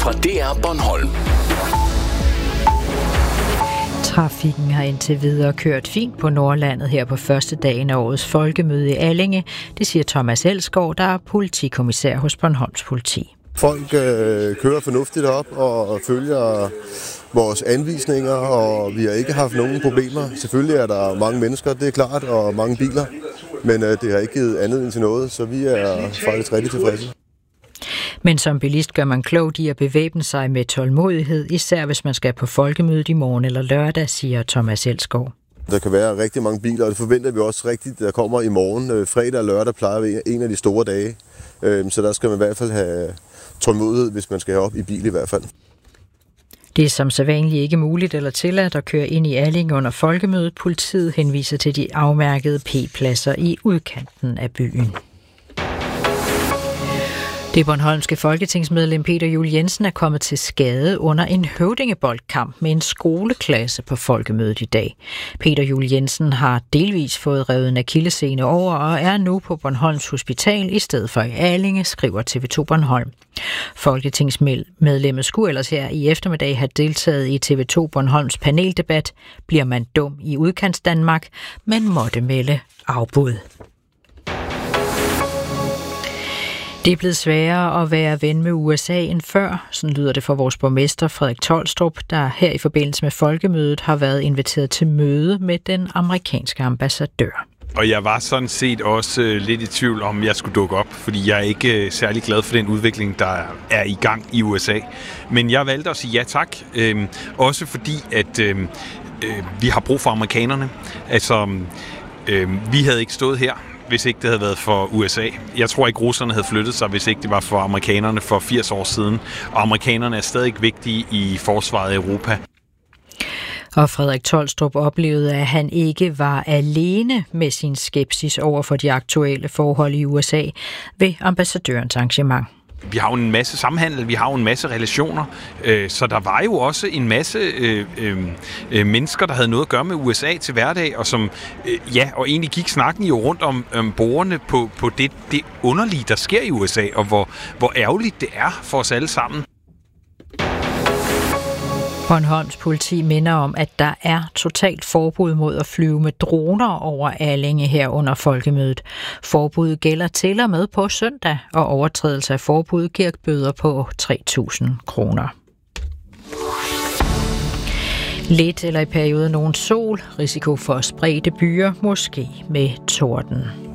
fra DR Bornholm. Trafikken har indtil videre kørt fint på Nordlandet her på første dagen af årets folkemøde i Allinge. Det siger Thomas Elsgaard, der er politikommissær hos Bornholms Politi. Folk kører fornuftigt op og følger vores anvisninger, og vi har ikke haft nogen problemer. Selvfølgelig er der mange mennesker, det er klart, og mange biler, men det har ikke givet anledning til noget, så vi er faktisk rigtig tilfredse. Men som bilist gør man klogt i at bevæbne sig med tålmodighed, især hvis man skal på folkemødet i morgen eller lørdag, siger Thomas Elsgaard. Der kan være rigtig mange biler, og det forventer vi også rigtigt, der kommer i morgen. Fredag og lørdag plejer vi en af de store dage, så der skal man i hvert fald have tålmodighed, hvis man skal herop i bil i hvert fald. Det er som sædvanligt ikke muligt eller tilladt at køre ind i Allinge under folkemødet. Politiet henviser til de afmærkede P-pladser i udkanten af byen. Det bornholmske folketingsmedlem Peter Juel-Jensen er kommet til skade under en høvdingeboldkamp med en skoleklasse på folkemødet i dag. Peter Juel-Jensen har delvis fået revet en akillessene over og er nu på Bornholms Hospital i stedet for i Allinge, skriver TV2 Bornholm. Folketingsmedlemmet skulle ellers her i eftermiddag have deltaget i TV2 Bornholms paneldebat "Bliver man dum i udkantsdanmark?", men måtte melde afbud. Det er blevet sværere at være ven med USA end før, sådan lyder det fra vores borgmester Frederik Tolstrup, der her i forbindelse med folkemødet har været inviteret til møde med den amerikanske ambassadør. Og jeg var sådan set også lidt i tvivl om, jeg skulle dukke op, fordi jeg er ikke særlig glad for den udvikling, der er i gang i USA. Men jeg valgte at sige ja tak, også fordi at vi har brug for amerikanerne. Altså, vi havde ikke stået her, hvis ikke det havde været for USA. Jeg tror ikke, russerne havde flyttet sig, hvis ikke det var for amerikanerne for 80 år siden. Og amerikanerne er stadig vigtige i forsvaret af Europa. Og Frederik Tolstrup oplevede, at han ikke var alene med sin skepsis over for de aktuelle forhold i USA ved ambassadørens arrangement. Vi har jo en masse samhandel, vi har jo en masse relationer, så der var jo også en masse mennesker, der havde noget at gøre med USA til hverdag, og som, og egentlig gik snakken jo rundt om borgerne på det underlige, der sker i USA, og hvor ærgerligt det er for os alle sammen. Bornholms politi minder om, at der er totalt forbud mod at flyve med droner over Allinge her under folkemødet. Forbuddet gælder til og med på søndag, og overtrædelse af forbuddet giver bøder på 3.000 kroner. Lidt eller i perioden nogen sol, risiko for spredte byer, måske med torden.